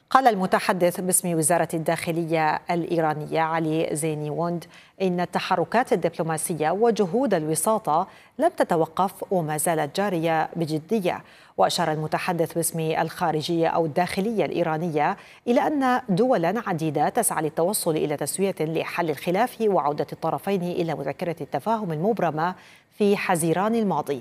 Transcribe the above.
قال المتحدث باسم وزارة الداخلية الإيرانية علي زينيوند إن التحركات الدبلوماسية وجهود الوساطة لم تتوقف وما زالت جارية بجدية. وأشار المتحدث باسم الخارجية أو الداخلية الإيرانية إلى أن دولا عديدة تسعى للتوصل إلى تسوية لحل الخلاف وعودة الطرفين إلى مذكرة التفاهم المبرمة في حزيران الماضي.